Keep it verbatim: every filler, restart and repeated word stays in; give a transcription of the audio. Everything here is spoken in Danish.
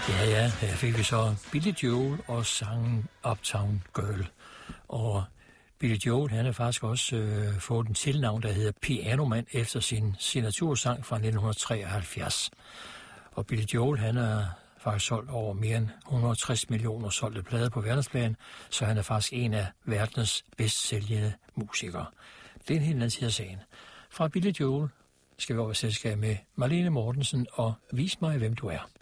Ja, ja, her fik vi så Billy Joel og sangen Uptown Girl. Og Billy Joel, han har faktisk også øh, fået en tilnavn, der hedder Pianoman, efter sin signatursang fra nitten treoghalvfjerds. Og Billy Joel, han er faktisk solgt over mere end et hundrede og tres millioner solgte plader på verdensplan, så han er faktisk en af verdens bedst sælgende musikere. Det er en helt anden side af sagen. Fra Billy Joel skal vi over i selskab med Marlene Mortensen og Vis mig, hvem du er.